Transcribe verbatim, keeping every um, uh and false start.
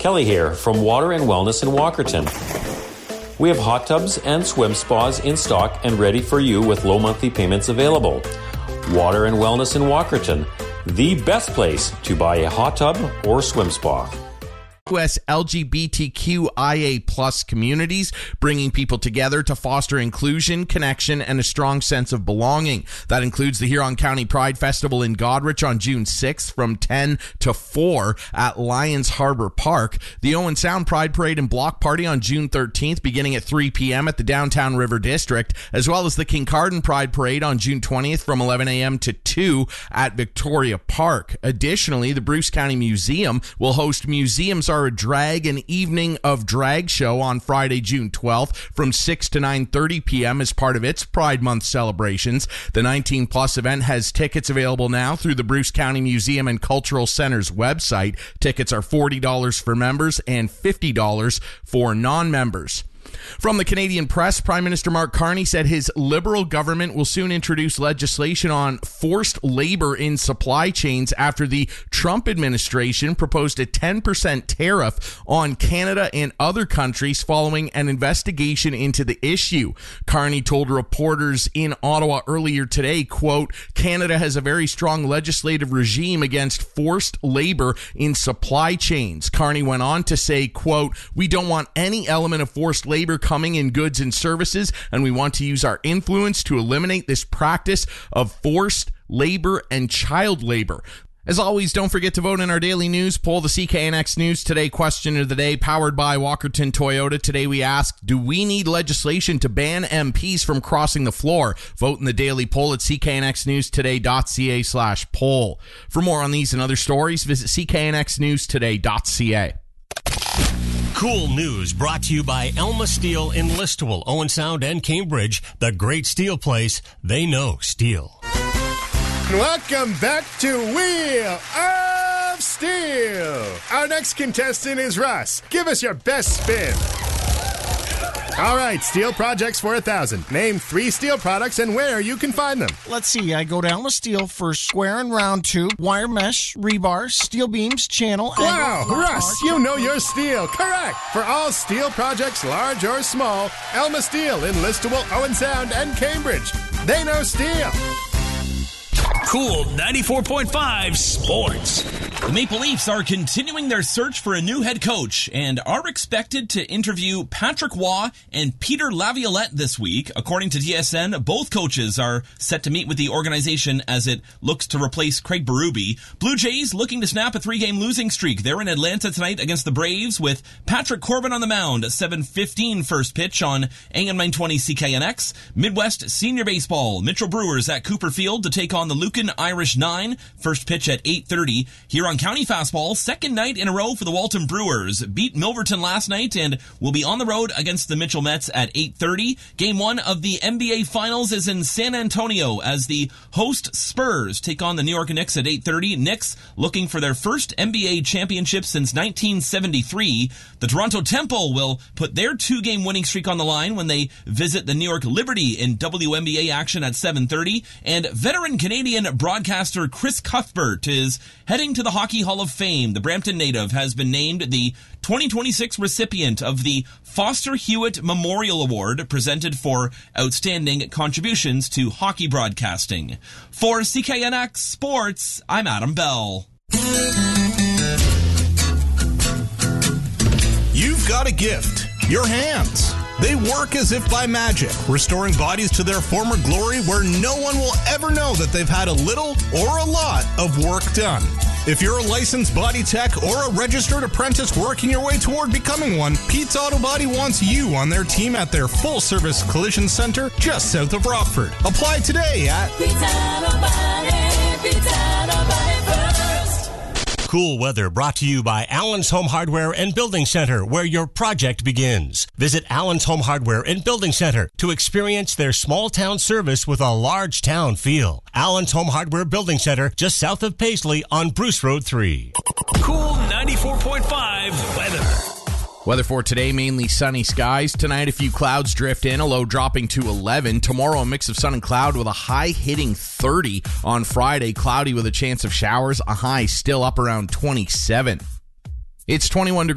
Kelly here from Water and Wellness in Walkerton. We have hot tubs and swim spas in stock and ready for you with low monthly payments available. Water and Wellness in Walkerton, the best place to buy a hot tub or swim spa. U S L G B T Q I A plus communities, bringing people together to foster inclusion, connection, and a strong sense of belonging. That includes the Huron County Pride Festival in Goderich on June sixth from ten to four at Lions Harbor Park, the Owen Sound Pride Parade and Block Party on June thirteenth beginning at three p.m. at the Downtown River District, as well as the Kincardine Pride Parade on June twentieth from eleven a.m. to two at Victoria Park. Additionally, the Bruce County Museum will host Museums Are a Drag, an evening of drag show on Friday, June twelfth from six to nine thirty p.m. as part of its Pride Month celebrations. The nineteen plus event has tickets available now through the Bruce County Museum and Cultural Center's website. Tickets are forty dollars for members and fifty dollars for non-members. From the Canadian Press, Prime Minister Mark Carney said his Liberal government will soon introduce legislation on forced labor in supply chains after the Trump administration proposed a ten percent tariff on Canada and other countries following an investigation into the issue. Carney told reporters in Ottawa earlier today, quote, Canada has a very strong legislative regime against forced labor in supply chains. Carney went on to say, quote, we don't want any element of forced labor coming in goods and services, and we want to use our influence to eliminate this practice of forced labor and child labor. As always, don't forget to vote in our daily news poll. The C K N X News Today question of the day, powered by Walkerton Toyota. Today we ask, do we need legislation to ban M Ps from crossing the floor? Vote in the daily poll at c k n x news today dot c a slash poll. For more on these and other stories, visit c k n x news today dot c a. Cool news brought to you by Elma Steel in Listowel, Owen Sound, and Cambridge. The great steel place. They know steel. Welcome back to Wheel of Steel. Our next contestant is Russ. Give us your best spin. All right, steel projects for a thousand. Name three steel products and where you can find them. Let's see. I go to Elma Steel for square and round tube, wire mesh, rebar, steel beams, channel. Wow, and Russ, you know your steel. Correct. For all steel projects, large or small, Elma Steel in Listowel, Owen Sound, and Cambridge. They know steel. Cool ninety-four point five Sports. The Maple Leafs are continuing their search for a new head coach and are expected to interview Patrick Waugh and Peter Laviolette this week. According to T S N, both coaches are set to meet with the organization as it looks to replace Craig Berube. Blue Jays looking to snap a three-game losing streak. They're in Atlanta tonight against the Braves with Patrick Corbin on the mound. seven fifteen first pitch on A M nine twenty C K N X. Midwest Senior Baseball. Mitchell Brewers at Cooper Field to take on the Lucan Irish nine. First pitch at eight thirty. Huron County Fastball, second night in a row for the Walton Brewers. Beat Milverton last night and will be on the road against the Mitchell Mets at eight thirty. Game one of the N B A Finals is in San Antonio as the host Spurs take on the New York Knicks at eight thirty. Knicks looking for their first N B A championship since nineteen seventy-three. The Toronto Temple will put their two-game winning streak on the line when they visit the New York Liberty in W N B A action at seven thirty. And veteran Canadian broadcaster Chris Cuthbert is heading to the Hockey Hall of Fame. The Brampton native has been named the twenty twenty-six recipient of the Foster Hewitt Memorial Award, presented for outstanding contributions to hockey broadcasting. For C K N X Sports, I'm Adam Bell. You've got a gift. Your hands. They work as if by magic, restoring bodies to their former glory where no one will ever know that they've had a little or a lot of work done. If you're a licensed body tech or a registered apprentice working your way toward becoming one, Pete's Auto Body wants you on their team at their full-service collision center just south of Rockford. Apply today at Pete's Auto Body, Pete's Auto Body first. Cool weather brought to you by Allen's Home Hardware and Building Center, where your project begins. Visit Allen's Home Hardware and Building Center to experience their small town service with a large town feel. Allen's Home Hardware Building Center, just south of Paisley on Bruce Road three. Cool ninety-four point five weather. Weather for today, mainly sunny skies. Tonight, a few clouds drift in, a low dropping to eleven. Tomorrow, a mix of sun and cloud with a high hitting thirty. On Friday, cloudy with a chance of showers, a high still up around twenty-seven. It's twenty-one degrees.